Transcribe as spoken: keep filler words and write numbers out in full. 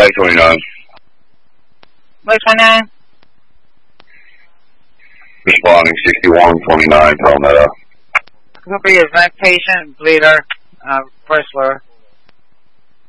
Flag twenty-nine. Flag twenty-nine. Responding sixty-one twenty-nine, Palmetto. Could be a vent patient, bleeder, uh, first floor.